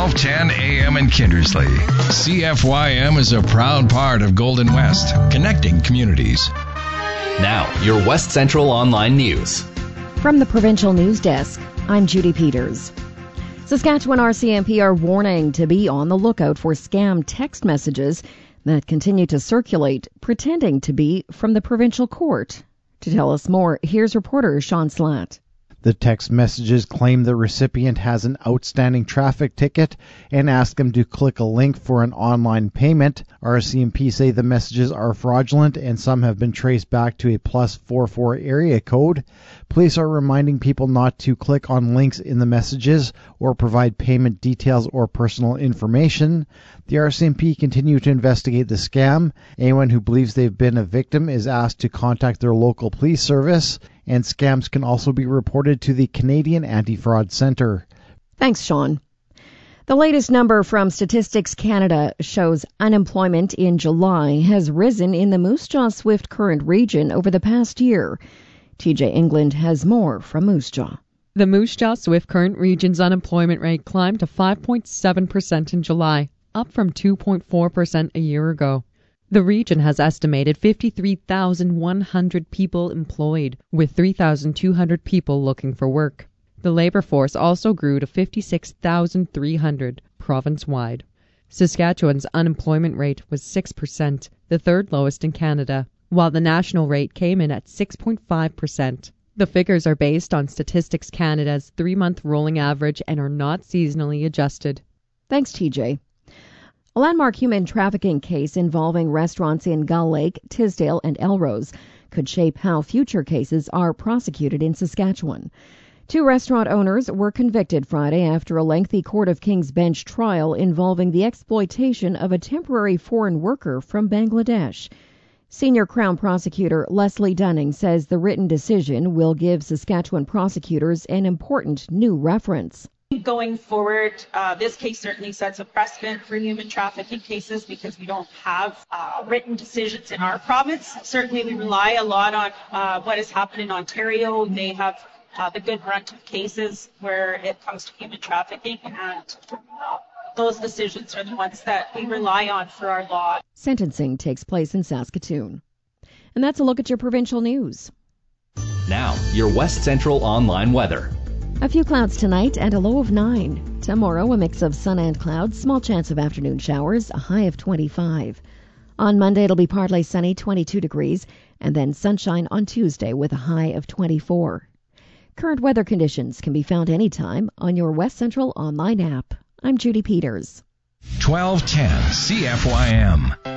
1210 AM in Kindersley. CFYM is a proud part of Golden West, connecting communities. Now, your West Central Online News. From the Provincial News Desk, I'm Judy Peters. Saskatchewan RCMP are warning to be on the lookout for scam text messages that continue to circulate, pretending to be from the provincial court. To tell us more, here's reporter Sean Slatt. The text messages claim the recipient has an outstanding traffic ticket and ask them to click a link for an online payment. RCMP say the messages are fraudulent and some have been traced back to a +44 area code. Police are reminding people not to click on links in the messages or provide payment details or personal information. The RCMP continue to investigate the scam. Anyone who believes they've been a victim is asked to contact their local police service, and scams can also be reported to the Canadian Anti-Fraud Centre. Thanks, Sean. The latest number from Statistics Canada shows unemployment in July has risen in the Moose Jaw Swift Current region over the past year. TJ England has more from Moose Jaw. The Moose Jaw Swift Current region's unemployment rate climbed to 5.7% in July, up from 2.4% a year ago. The region has estimated 53,100 people employed, with 3,200 people looking for work. The labor force also grew to 56,300 province-wide. Saskatchewan's unemployment rate was 6%, the third lowest in Canada, while the national rate came in at 6.5%. The figures are based on Statistics Canada's 3-month rolling average and are not seasonally adjusted. Thanks, TJ. A landmark human trafficking case involving restaurants in Gull Lake, Tisdale, and Elrose could shape how future cases are prosecuted in Saskatchewan. 2 restaurant owners were convicted Friday after a lengthy Court of King's Bench trial involving the exploitation of a temporary foreign worker from Bangladesh. Senior Crown Prosecutor Leslie Dunning says the written decision will give Saskatchewan prosecutors an important new reference. Going forward, this case certainly sets a precedent for human trafficking cases because we don't have written decisions in our province. Certainly we rely a lot on what has happened in Ontario. They have the good brunt of cases where it comes to human trafficking, and those decisions are the ones that we rely on for our law. Sentencing takes place in Saskatoon. And that's a look at your provincial news. Now, your West Central Online weather. A few clouds tonight and a low of 9. Tomorrow, a mix of sun and clouds, small chance of afternoon showers, a high of 25. On Monday, it'll be partly sunny, 22 degrees, and then sunshine on Tuesday with a high of 24. Current weather conditions can be found anytime on your West Central Online app. I'm Judy Peters. 1210 CFYM.